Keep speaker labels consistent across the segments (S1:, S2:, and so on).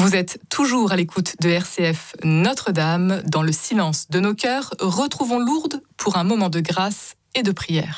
S1: Vous êtes toujours à l'écoute de RCF Notre-Dame. Dans le silence de nos cœurs, retrouvons Lourdes pour un moment de grâce et de prière.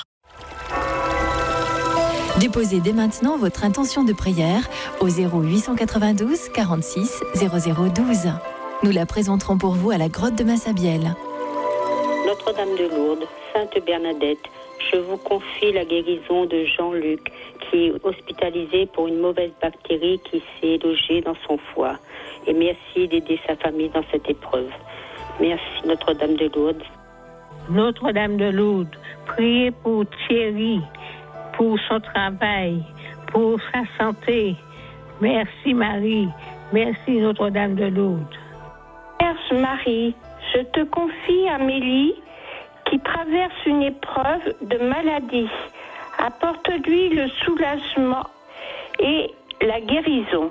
S2: Déposez dès maintenant votre intention de prière au 0892 46 0012. Nous la présenterons pour vous à la grotte de Massabielle.
S3: Notre-Dame de Lourdes, Sainte Bernadette, je vous confie la guérison de Jean-Luc, qui est hospitalisé pour une mauvaise bactérie qui s'est logée dans son foie. Et merci d'aider sa famille dans cette épreuve. Merci Notre-Dame de Lourdes.
S4: Notre-Dame de Lourdes, priez pour Thierry, pour son travail, pour sa santé. Merci Marie, merci Notre-Dame de Lourdes.
S5: Vierge Marie, je te confie Amélie, qui traverse une épreuve de maladie. Apporte-lui le soulagement et la guérison.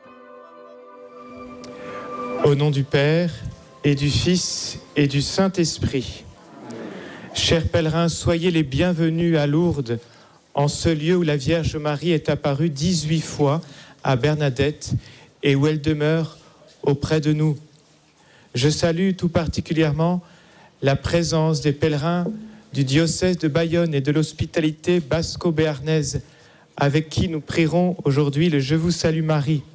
S6: Au nom du Père, et du Fils, et du Saint-Esprit. Chers pèlerins, soyez les bienvenus à Lourdes, en ce lieu où la Vierge Marie est apparue 18 fois à Bernadette et où elle demeure auprès de nous. Je salue tout particulièrement la présence des pèlerins du diocèse de Bayonne et de l'hospitalité basco-béarnaise, avec qui nous prierons aujourd'hui le Je vous salue Marie.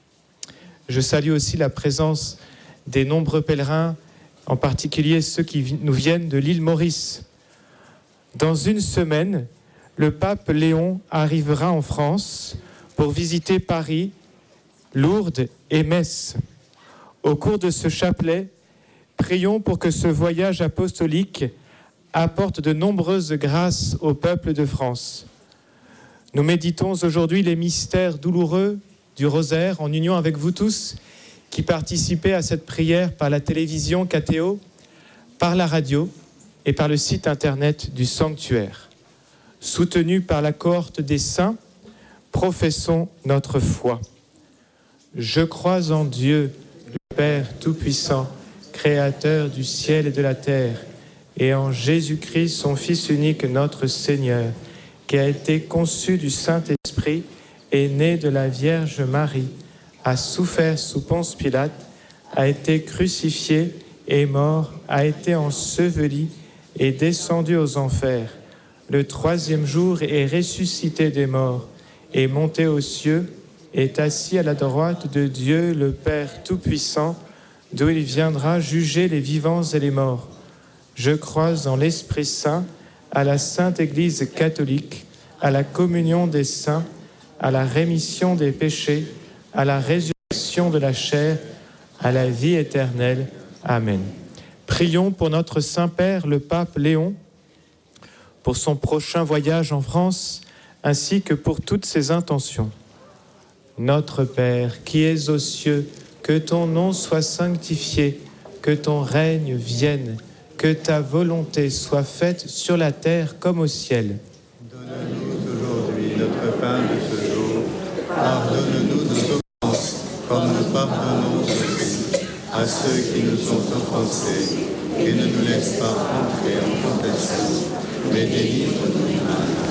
S6: Je salue aussi la présence des nombreux pèlerins, en particulier ceux qui nous viennent de l'île Maurice. Dans une semaine, le pape Léon arrivera en France pour visiter Paris, Lourdes et Metz. Au cours de ce chapelet, prions pour que ce voyage apostolique apporte de nombreuses grâces au peuple de France. Nous méditons aujourd'hui les mystères douloureux du rosaire en union avec vous tous qui participez à cette prière par la télévision KTO, par la radio et par le site internet du sanctuaire. Soutenus par la cohorte des saints, professons notre foi. Je crois en Dieu, le Père Tout-Puissant, Créateur du ciel et de la terre, et en Jésus-Christ, son Fils unique, notre Seigneur, qui a été conçu du Saint-Esprit et né de la Vierge Marie, a souffert sous Ponce Pilate, a été crucifié et mort, a été enseveli et descendu aux enfers. Le troisième jour est ressuscité des morts, est monté aux cieux, est assis à la droite de Dieu, le Père Tout-Puissant, d'où il viendra juger les vivants et les morts. Je crois en l'Esprit Saint, à la Sainte Église catholique, à la communion des saints, à la rémission des péchés, à la résurrection de la chair, à la vie éternelle. Amen. Prions pour notre Saint-Père, le pape Léon, pour son prochain voyage en France, ainsi que pour toutes ses intentions. Notre Père, qui es aux cieux, que ton nom soit sanctifié, que ton règne vienne, que ta volonté soit faite sur la terre comme au ciel.
S7: Donne-nous aujourd'hui notre pain de ce jour. Pardonne-nous nos offenses, comme nous pardonnons aussi à ceux qui nous ont offensés. Et ne nous laisse pas entrer en tentation, mais délivre-nous du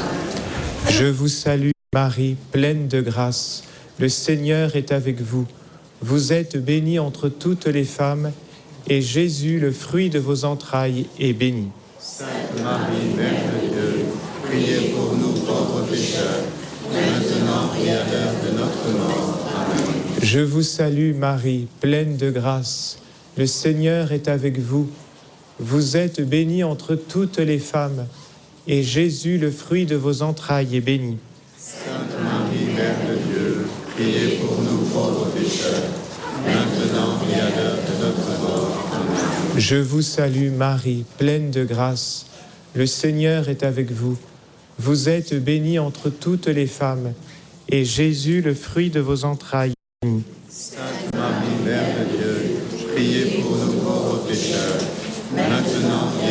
S7: mal.
S6: Je vous salue, Marie, pleine de grâce. Le Seigneur est avec vous. Vous êtes bénie entre toutes les femmes, et Jésus, le fruit de vos entrailles, est béni.
S7: Sainte Marie, Mère de Dieu, priez pour nous pauvres pécheurs, maintenant et à l'heure de notre mort. Amen.
S6: Je vous salue, Marie, pleine de grâce. Le Seigneur est avec vous. Vous êtes bénie entre toutes les femmes, et Jésus, le fruit de vos entrailles, est béni.
S7: Sainte Marie, Mère de Dieu, priez pour nous pauvres pécheurs, maintenant et à l'heure de notre mort. Amen.
S6: Je vous salue, Marie, pleine de grâce. Le Seigneur est avec vous. Vous êtes bénie entre toutes les femmes, et Jésus, le fruit de vos entrailles, est béni.
S7: Sainte Marie, Mère de Dieu, priez pour nous pauvres pécheurs, maintenant